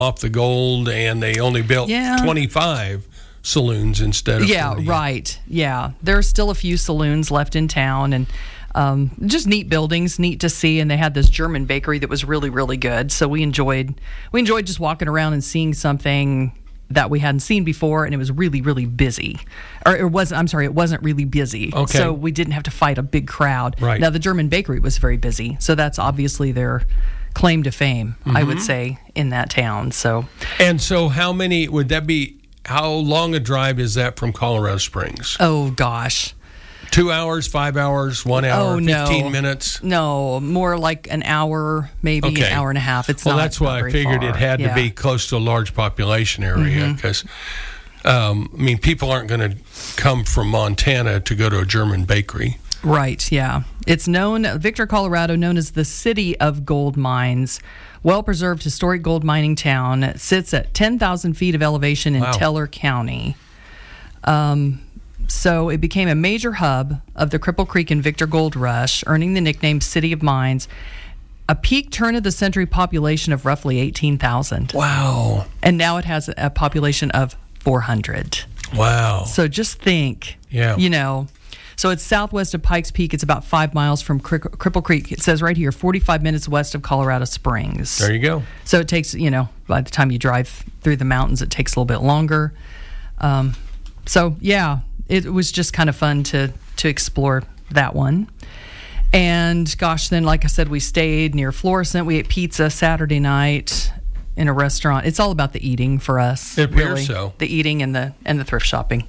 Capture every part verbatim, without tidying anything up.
off the gold, and they only built Yeah. twenty-five saloons instead of Yeah, forty. right. Yeah. There are still a few saloons left in town, and um, just neat buildings, neat to see. And they had this German bakery that was really, really good. So we enjoyed we enjoyed just walking around and seeing something that we hadn't seen before, and it was really, really busy. Or it wasn't, I'm sorry, it wasn't really busy. Okay. So we didn't have to fight a big crowd. Right. Now, the German bakery was very busy. So that's obviously their claim to fame, Mm-hmm. I would say, in that town. So And so how many, would that be, how long a drive is that from Colorado Springs? Oh, gosh. Two hours, five hours, one hour, Oh, no. fifteen minutes? No, more like an hour, maybe Okay. an hour and a half. It's Well, not that's why not I very figured far. it had Yeah. to be close to a large population area, because, um, I mean, people aren't going to come from Montana to go to a German bakery. Right, yeah. It's known, Victor, Colorado, known as the City of Gold Mines. Well-preserved historic gold mining town. It sits at ten thousand feet of elevation in Wow. Teller County. Um, so it became a major hub of the Cripple Creek and Victor Gold Rush, earning the nickname City of Mines. A peak turn-of-the-century population of roughly eighteen thousand. Wow. And now it has a population of four hundred. Wow. So just think, Yeah. you know, so it's southwest of Pikes Peak. It's about five miles from Cri- Cripple Creek. It says right here, forty-five minutes west of Colorado Springs. There you go. So it takes, you know, by the time you drive through the mountains, it takes a little bit longer. Um, so, yeah, it was just kind of fun to, to explore that one. And, gosh, then, like I said, we stayed near Florissant. We ate pizza Saturday night in a restaurant. It's all about the eating for us. It appears really. so. The eating and the and the thrift shopping.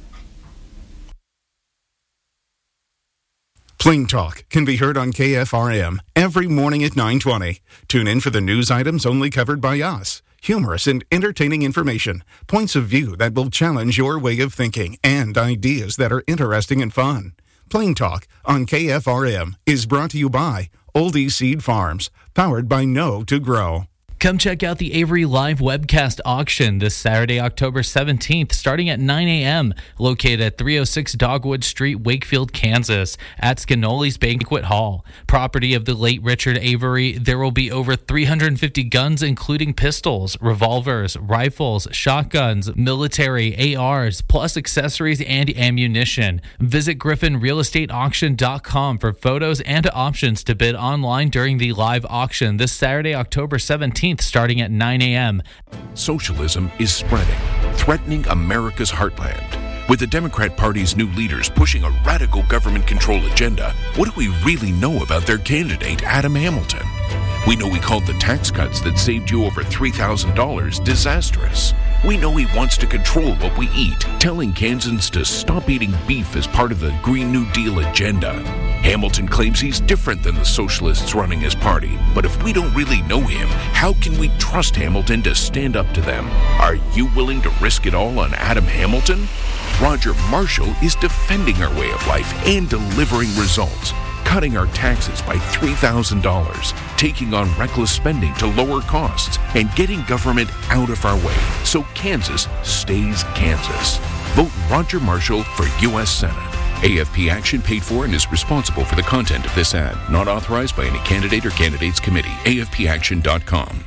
Plain Talk can be heard on K F R M every morning at nine twenty. Tune in for the news items only covered by us. Humorous and entertaining information, points of view that will challenge your way of thinking, and ideas that are interesting and fun. Plain Talk on K F R M is brought to you by Oldie Seed Farms, powered by Know to Grow. Come check out the Avery Live webcast auction this Saturday, October seventeenth, starting at nine a.m., located at three oh six Dogwood Street, Wakefield, Kansas, at Scanoli's Banquet Hall. Property of the late Richard Avery, there will be over three hundred fifty guns, including pistols, revolvers, rifles, shotguns, military, A Rs, plus accessories and ammunition. Visit griffin real estate auction dot com for photos and options to bid online during the live auction this Saturday, October seventeenth, starting at nine a.m. Socialism is spreading, threatening America's heartland. With the Democrat Party's new leaders pushing a radical government control agenda, what do we really know about their candidate, Adam Hamilton? We know he called the tax cuts that saved you over three thousand dollars disastrous. We know he wants to control what we eat, telling Kansans to stop eating beef as part of the Green New Deal agenda. Hamilton claims he's different than the socialists running his party, but if we don't really know him, how can we trust Hamilton to stand up to them? Are you willing to risk it all on Adam Hamilton? Roger Marshall is defending our way of life and delivering results, cutting our taxes by three thousand dollars, taking on reckless spending to lower costs, and getting government out of our way so Kansas stays Kansas. Vote Roger Marshall for U S Senate. A F P Action paid for and is responsible for the content of this ad. Not authorized by any candidate or candidates committee. A F P action dot com.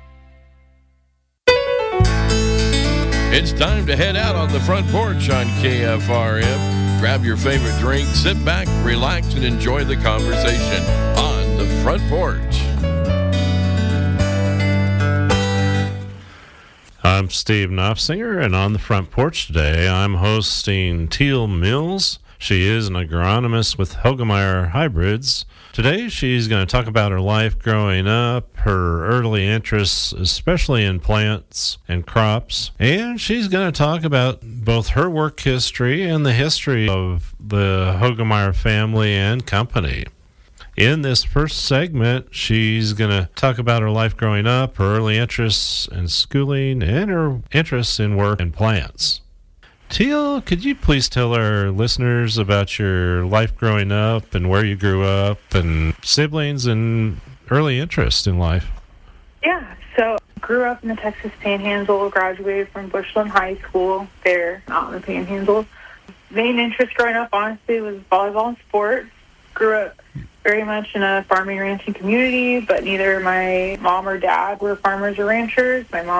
It's time to head out on the front porch on K F R M. Grab your favorite drink, sit back, relax, and enjoy the conversation on the front porch. I'm Steve Knopfsinger, and on the front porch today, I'm hosting Teal Mills. She is an agronomist with Hoegemeyer Hybrids. Today, she's going to talk about her life growing up, her early interests, especially in plants and crops, and she's going to talk about both her work history and the history of the Hoegemeyer family and company. In this first segment, she's going to talk about her life growing up, her early interests in schooling, and her interests in work and plants. Teal, could you please tell our listeners about your life growing up and where you grew up and siblings and early interest in life? Yeah, so I grew up in the Texas Panhandle, graduated from Bushland High School there out in the Panhandle. Main interest growing up, honestly, was volleyball and sports. Grew up very much in a farming ranching community, but neither my mom or dad were farmers or ranchers. My mom